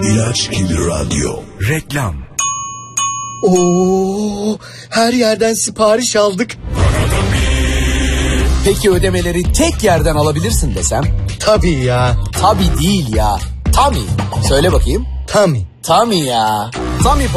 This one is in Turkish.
İlaç gibi radyo. Reklam. Oo, her yerden sipariş aldık. Peki ödemeleri tek yerden alabilirsin desem? Tabii ya. Tabii değil ya. Tami. Söyle bakayım. Tami. Tami ya. Tami